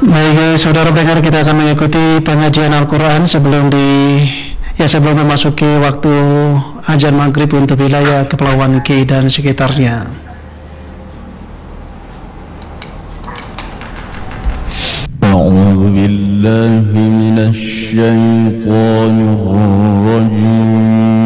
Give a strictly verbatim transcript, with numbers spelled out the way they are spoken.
Baik, saudara pendengar, kita akan mengikuti pengajian Al-Quran sebelum di ya sebelum memasuki waktu azan maghrib untuk wilayah Kepulauan Ki dan sekitarnya. أعوذ بالله من الشيطان الرجيم